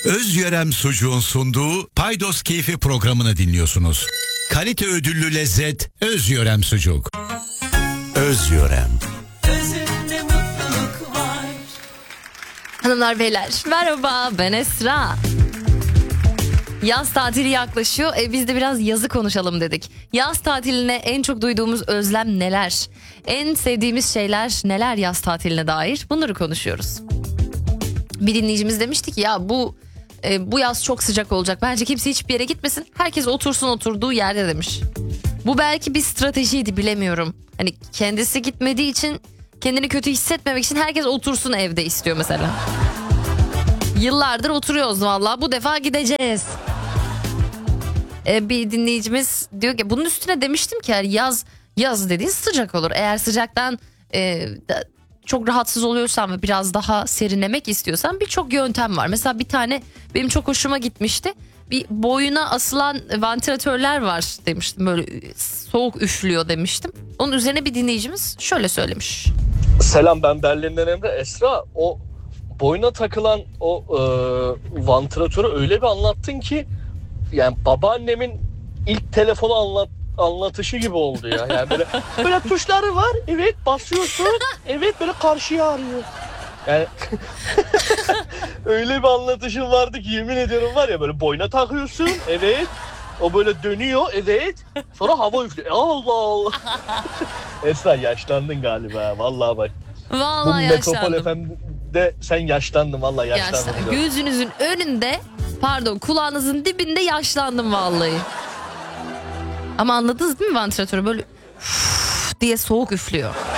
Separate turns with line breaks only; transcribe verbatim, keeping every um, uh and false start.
Özyörem Sucuğun sunduğu Paydos Keyfi programını dinliyorsunuz. Kalite ödüllü lezzet Özyörem Sucuk. Özyörem.
Özünde mutluluk var.
Hanımlar beyler merhaba, ben Esra. Yaz tatili yaklaşıyor. E biz de biraz yazı konuşalım dedik. Yaz tatiline en çok duyduğumuz özlem neler? En sevdiğimiz şeyler neler yaz tatiline dair? Bunları konuşuyoruz. Bir dinleyicimiz demişti ki ya bu e, bu yaz çok sıcak olacak. Bence kimse hiçbir yere gitmesin. Herkes otursun oturduğu yerde demiş. Bu belki bir stratejiydi, bilemiyorum. Hani kendisi gitmediği için, kendini kötü hissetmemek için herkes otursun evde istiyor mesela. Yıllardır oturuyoruz vallahi, bu defa gideceğiz. Ee, bir dinleyicimiz diyor ki bunun üstüne demiştim ki yaz yaz dediğin sıcak olur. Eğer sıcaktan e, da, çok rahatsız oluyorsan ve biraz daha serinlemek istiyorsan birçok yöntem var. Mesela bir tane benim çok hoşuma gitmişti. Bir boyuna asılan vantilatörler var demiştim. Böyle soğuk üflüyor demiştim. Onun üzerine bir dinleyicimiz şöyle söylemiş.
Selam, ben Berlin'den Emre. Esra, o boyuna takılan o e, vantilatörü öyle bir anlattın ki yani babaannemin ilk telefonu anlat anlatışı gibi oldu ya. Yani böyle böyle tuşları var. Evet, basıyorsun. Evet, böyle karşıya arıyor. Yani öyle bir anlatışın vardı ki yemin ediyorum var ya, böyle boyuna takıyorsun. Evet. O böyle dönüyor. Evet. Sonra hava üflüyor. Allah Allah. Esra, yaşlandın galiba. Vallahi bak.
Vallahi
Bu Metropol
yaşlandım.
F M'de sen yaşlandın. Vallahi yaşlandın.
Yaşlandım. Gözünüzün önünde, pardon kulağınızın dibinde yaşlandım vallahi. Ama anladınız değil mi vantilatörü? Böyle diye soğuk üflüyor.